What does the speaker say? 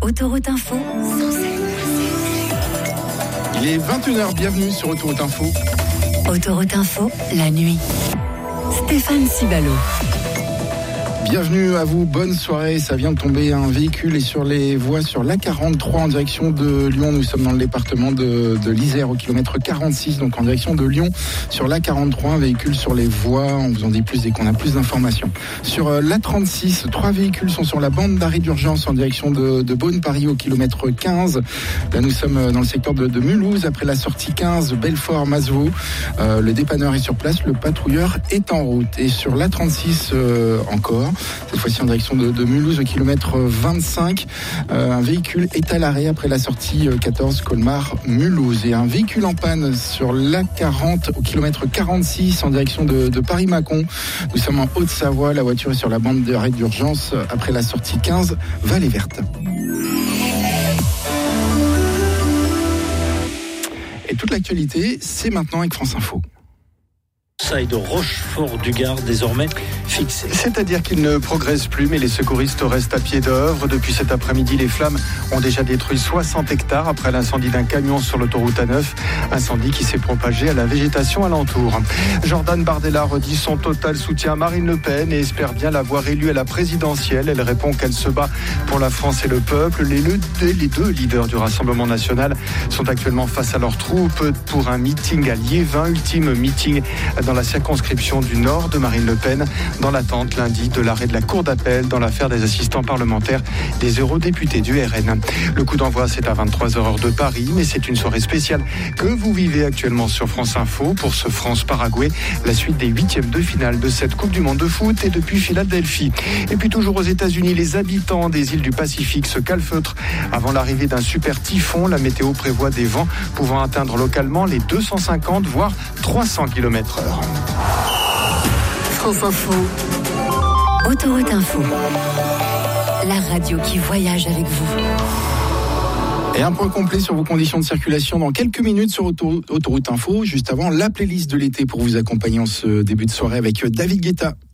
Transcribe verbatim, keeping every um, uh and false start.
Autoroute Info. Il est vingt et une heures, bienvenue sur Autoroute Info. Autoroute Info, la nuit. Stéphane Cibalo. Bienvenue à vous, bonne soirée. Ça vient de tomber, un véhicule est sur les voies sur l'A quarante-trois en direction de Lyon. Nous sommes dans le département de, de l'Isère au kilomètre quarante-six, donc en direction de Lyon. Sur l'A quarante-trois, un véhicule sur les voies. On vous en dit plus dès qu'on a plus d'informations. Sur euh, l'A trente-six, trois véhicules sont sur la bande d'arrêt d'urgence en direction de, de Beaune-Paris au kilomètre quinze. Là, nous sommes dans le secteur de, de Mulhouse après la sortie quinze, Belfort-Masevaux. Euh, le dépanneur est sur place, le patrouilleur est en route. Et sur l'A trente-six euh, encore, cette fois-ci en direction de, de Mulhouse au kilomètre vingt-cinq. Euh, un véhicule est à l'arrêt après la sortie quatorze Colmar-Mulhouse. Et un véhicule en panne sur l'A quarante au kilomètre quarante-six en direction de, de Paris-Mâcon. Nous sommes en Haute-Savoie. La voiture est sur la bande d'arrêt d'urgence après la sortie quinze Vallée Verte. Et toute l'actualité, c'est maintenant avec France Info. De Rochefort-du-Gard désormais fixé. C'est-à-dire qu'il ne progresse plus, mais les secouristes restent à pied d'œuvre. Depuis cet après-midi, les flammes ont déjà détruit soixante hectares après l'incendie d'un camion sur l'autoroute A neuf. Incendie qui s'est propagé à la végétation alentour. Jordan Bardella redit son total soutien à Marine Le Pen et espère bien la voir élue à la présidentielle. Elle répond qu'elle se bat pour la France et le peuple. Les, les deux leaders du Rassemblement national sont actuellement face à leurs troupes pour un meeting à Liévin, ultime meeting dans la circonscription du Nord de Marine Le Pen, dans l'attente lundi de l'arrêt de la Cour d'appel dans l'affaire des assistants parlementaires des eurodéputés du R N. Le coup d'envoi, c'est à vingt-trois heures heure de Paris, mais c'est une soirée spéciale que vous vivez actuellement sur France Info pour ce France-Paraguay, la suite des huitièmes de finale de cette Coupe du Monde de foot et depuis Philadelphie. Et puis toujours aux États-Unis, les habitants des îles du Pacifique se calfeutrent avant l'arrivée d'un super typhon. La météo prévoit des vents pouvant atteindre localement les deux cent cinquante voire trois cents kilomètres heure. France Info. Autoroute Info. La radio qui voyage avec vous. Et un point complet sur vos conditions de circulation dans quelques minutes sur Autoroute Info. Juste avant, la playlist de l'été pour vous accompagner en ce début de soirée avec David Guetta.